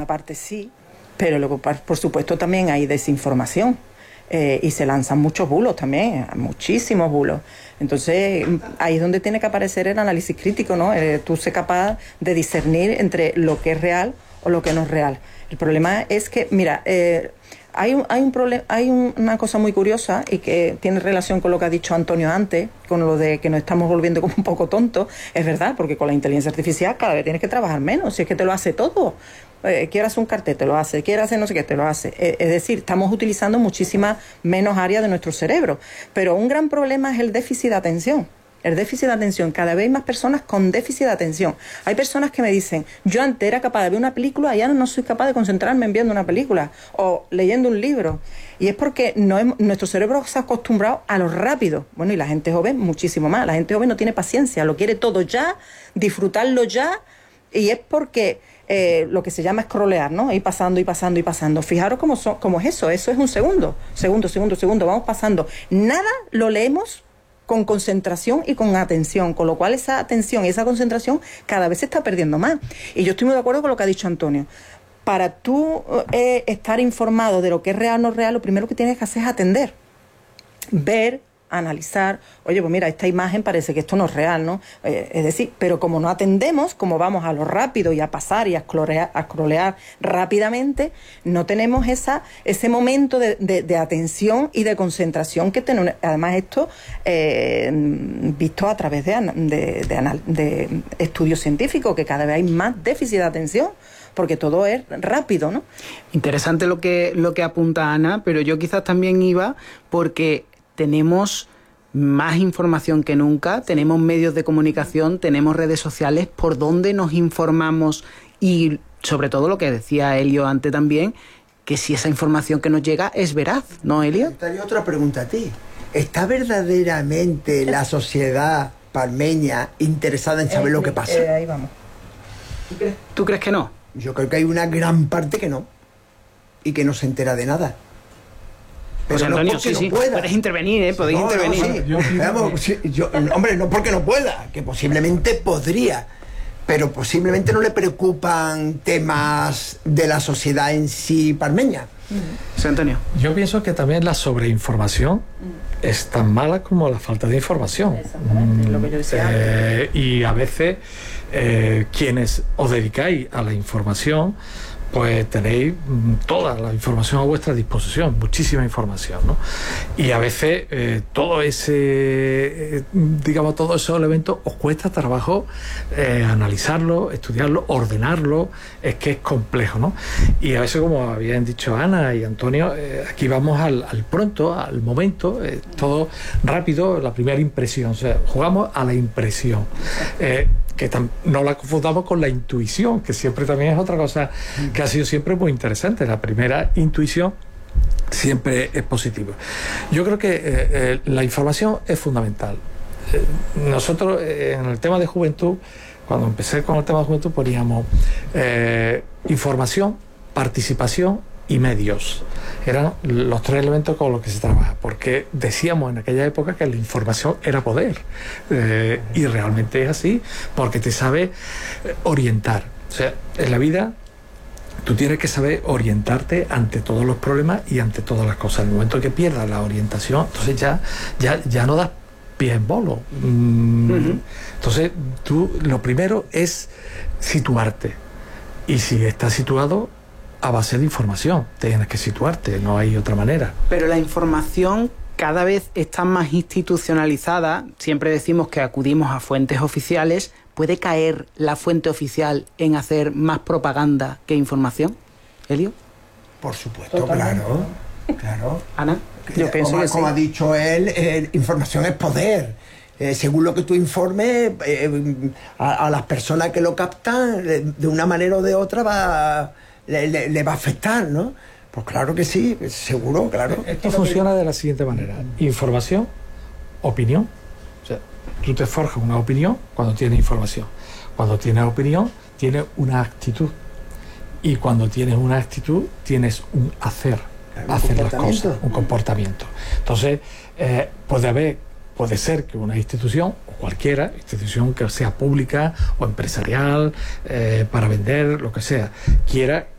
una parte sí, pero luego, por supuesto, también hay desinformación. Y se lanzan muchos bulos también, muchísimos bulos. Entonces, ahí es donde tiene que aparecer el análisis crítico, ¿no? Tú ser capaz de discernir entre lo que es real o lo que no es real. El problema es que, mira, hay una cosa muy curiosa y que tiene relación con lo que ha dicho Antonio antes, con lo de que nos estamos volviendo como un poco tontos. Es verdad, porque con la inteligencia artificial cada vez tienes que trabajar menos, si es que te lo hace todo. Quieres hacer un cartel, te lo hace, quieres hacer no sé qué, te lo hace. Es decir, estamos utilizando muchísimas menos áreas de nuestro cerebro. Pero un gran problema es el déficit de atención. El déficit de atención, cada vez hay más personas con déficit de atención. Hay personas que me dicen, yo antes era capaz de ver una película y ahora no soy capaz de concentrarme en viendo una película o leyendo un libro. Y es porque nuestro cerebro se ha acostumbrado a lo rápido. Bueno, y la gente joven muchísimo más. La gente joven no tiene paciencia, lo quiere todo ya, disfrutarlo ya, y es porque lo que se llama scrollear, ¿no? Ir pasando y pasando y pasando. Fijaros cómo es eso es un segundo, vamos pasando. Nada lo leemos con concentración y con atención, con lo cual esa atención y esa concentración cada vez se está perdiendo más. Y yo estoy muy de acuerdo con lo que ha dicho Antonio. Para tú estar informado de lo que es real o no real, lo primero que tienes que hacer es atender, ver, analizar. Oye, pues mira, esta imagen parece que esto no es real, ¿no? Es decir, pero como no atendemos, como vamos a lo rápido y a pasar y a scrollear rápidamente, no tenemos ese momento de atención y de concentración que tenemos. Además, esto visto a través de estudios científicos, que cada vez hay más déficit de atención, porque todo es rápido, ¿no? Interesante lo que apunta Ana, pero yo quizás también iba porque tenemos más información que nunca, tenemos medios de comunicación, tenemos redes sociales por donde nos informamos y sobre todo lo que decía Elio antes también, que si esa información que nos llega es veraz, ¿no, Elio? Te haría otra pregunta a ti. ¿Está verdaderamente la sociedad palmeña interesada en saber lo que pasa? Ahí vamos. ¿Tú crees que no? Yo creo que hay una gran parte que no, y que no se entera de nada. Pues Antonio, sí, puedes intervenir, podéis intervenir. Hombre, no porque no pueda, que posiblemente podría, pero posiblemente no le preocupan temas de la sociedad en sí palmeña. Sí, Antonio. Yo pienso que también la sobreinformación es tan mala como la falta de información. Exactamente, lo que yo decía. Y a veces quienes os dedicáis a la información, pues tenéis toda la información a vuestra disposición, muchísima información, ¿no? Y a veces todo ese, digamos, todos esos elementos os cuesta trabajo analizarlo, estudiarlo, ordenarlo, es que es complejo, ¿no? Y a veces, como habían dicho Ana y Antonio, aquí vamos al pronto, al momento, todo rápido, la primera impresión, o sea, jugamos a la impresión. Que no la confundamos con la intuición, que siempre también es otra cosa que ha sido siempre muy interesante. La primera intuición siempre es positiva. Yo creo que la información es fundamental. Nosotros en el tema de juventud, cuando empecé con el tema de juventud, poníamos información, participación y medios. Eran los tres elementos con los que se trabaja, porque decíamos en aquella época que la información era poder, y realmente es así, porque te sabe orientar. O sea, en la vida tú tienes que saber orientarte ante todos los problemas y ante todas las cosas. En el momento que pierdas la orientación, entonces ya no das pie en bolo. Entonces tú, lo primero es situarte, y si estás situado, a base de información tienes que situarte, no hay otra manera. Pero la información cada vez está más institucionalizada. Siempre decimos que acudimos a fuentes oficiales. ¿Puede caer la fuente oficial en hacer más propaganda que información, Elio? Por supuesto, claro. Ana, yo pienso que como ha dicho él, información es poder. Según lo que tú informes, a las personas que lo captan, de una manera o de otra le va a afectar, ¿no? Pues claro que sí, seguro, claro. Esto funciona de la siguiente manera: información, opinión. O sea, tú te forjas una opinión cuando tienes información. Cuando tienes opinión, tienes una actitud. Y cuando tienes una actitud, tienes un hacer las cosas, un comportamiento. Entonces, puede ser que una institución, o cualquiera institución que sea pública o empresarial, para vender, lo que sea, quiera